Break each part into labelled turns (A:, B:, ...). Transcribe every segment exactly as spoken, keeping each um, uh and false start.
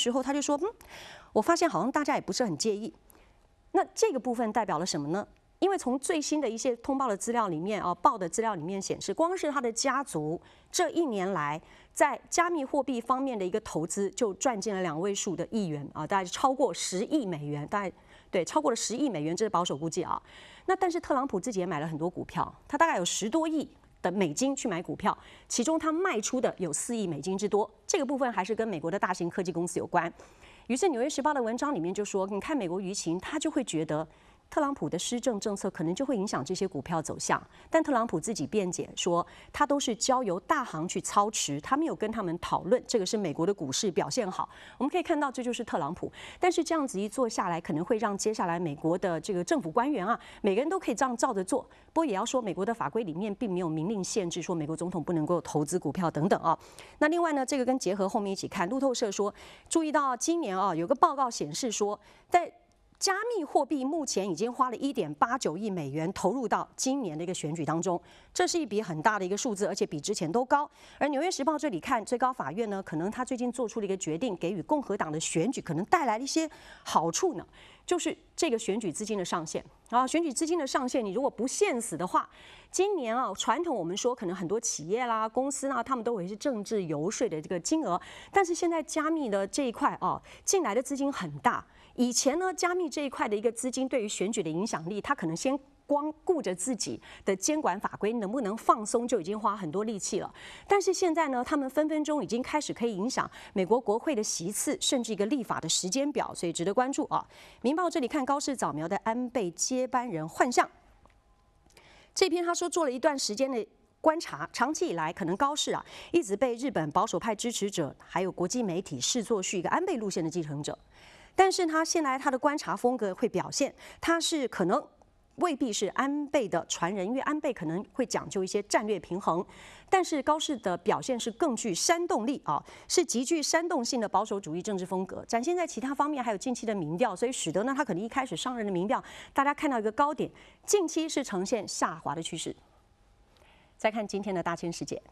A: 时候，他就说，嗯，我发现好像大家也不是很介意。那这个部分代表了什么呢？因为从最新的一些通报的资料里面啊，报的资料里面显示，光是他的家族这一年来在加密货币方面的一个投资就赚进了两位数的亿元啊，大概超过十亿美元，大概对超过了十亿美元，这是保守估计啊。那但是特朗普自己也买了很多股票，他大概有十多亿的美金去买股票，其中他卖出的有四亿美金之多，这个部分还是跟美国的大型科技公司有关。于是《纽约时报》的文章里面就说，你看美国舆情，他就会觉得特朗普的施政政策可能就会影响这些股票走向，但特朗普自己辩解说，他都是交由大行去操持，他没有跟他们讨论，这个是美国的股市表现好。我们可以看到，这就是特朗普。但是这样子一做下来，可能会让接下来美国的这个政府官员啊，每个人都可以这样照着做。不过也要说，美国的法规里面并没有明令限制说美国总统不能够投资股票等等啊。那另外呢，这个跟结合后面一起看，路透社说，注意到今年啊，有个报告显示说，在加密货币目前已经花了一点八九亿美元投入到今年的一个选举当中，这是一笔很大的一个数字，而且比之前都高。而《纽约时报》这里看，最高法院呢，可能他最近做出了一个决定，给予共和党的选举可能带来了一些好处呢，就是这个选举资金的上限啊，选举资金的上限，你如果不限死的话，今年啊，传统我们说可能很多企业啦、公司啦，他们都有一些政治游说的这个金额，但是现在加密的这一块啊，进来的资金很大。以前呢，加密这一块的一个资金对于选举的影响力，它可能先光顾着自己的监管法规能不能放松，就已经花很多力气了。但是现在呢，他们分分钟已经开始可以影响美国国会的席次，甚至一个立法的时间表，所以值得关注啊。民报这里看高市早苗的安倍接班人幻象，这篇他说做了一段时间的观察，长期以来，可能高市啊一直被日本保守派支持者还有国际媒体视作是一个安倍路线的继承者。但是他现在他的观察风格会表现，他是可能未必是安倍的传人，因为安倍可能会讲究一些战略平衡，但是高市的表现是更具煽动力啊，是极具煽动性的保守主义政治风格，展现在其他方面，还有近期的民调，所以使得呢他可能一开始上任的民调，大家看到一个高点，近期是呈现下滑的趋势。再看今天的大千世界。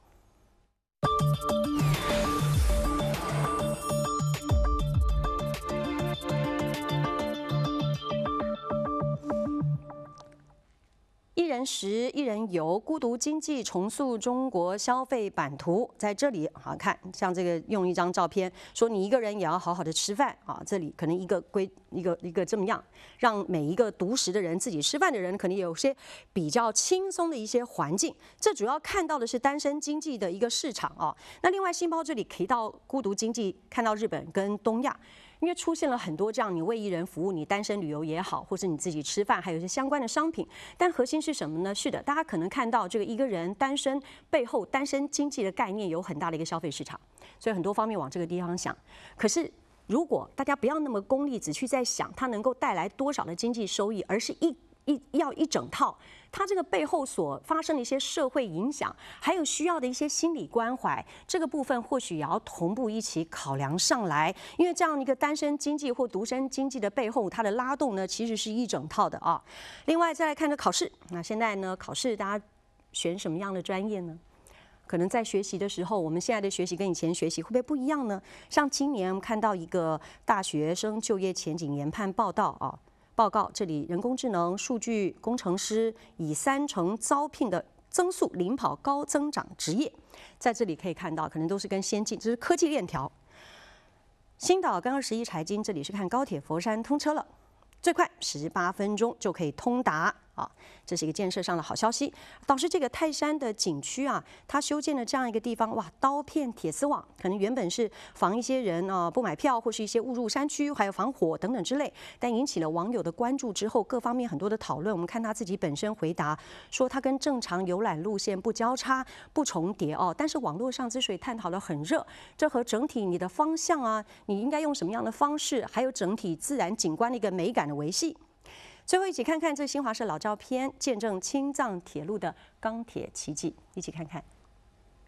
A: 一人食，一人游，孤独经济重塑中国消费版图，在这里好看，像这个用一张照片说你一个人也要好好的吃饭啊，这里可能一个规一个一个这么样，让每一个独食的人自己吃饭的人，可能有些比较轻松的一些环境。这主要看到的是单身经济的一个市场啊。那另外，新报这里提到孤独经济，看到日本跟东亚。因为出现了很多这样，你为一人服务，你单身旅游也好，或是你自己吃饭，还有一些相关的商品。但核心是什么呢？是的，大家可能看到这个一个人单身背后，单身经济的概念有很大的一个消费市场，所以很多方面往这个地方想。可是如果大家不要那么功利，只去在想它能够带来多少的经济收益，而是一一要一整套，它这个背后所发生的一些社会影响，还有需要的一些心理关怀，这个部分或许也要同步一起考量上来。因为这样一个单身经济或独身经济的背后，它的拉动呢，其实是一整套的啊。另外再来看这考试，那现在呢，考试大家选什么样的专业呢？可能在学习的时候，我们现在的学习跟以前学习会不会不一样呢？像今年我们看到一个大学生就业前景研判报道啊。报告这里，人工智能、数据工程师以三成招聘的增速领跑高增长职业，在这里可以看到，可能都是跟先进，这是科技链条。新岛跟二十一财经，这里是看高铁佛山通车了，最快十八分钟就可以通达啊，这是一个建设上的好消息。倒是这个泰山的景区啊，它修建了这样一个地方，哇，刀片铁丝网，可能原本是防一些人啊不买票，或是一些误入山区，还有防火等等之类，但引起了网友的关注之后，各方面很多的讨论。我们看他自己本身回答说，它跟正常游览路线不交叉、不重叠哦。但是网络上之所以探讨得很热，这和整体你的方向啊，你应该用什么样的方式，还有整体自然景观的一个美感的维系。最后一起看看这新华社老照片，见证青藏铁路的钢铁奇迹，一起看看。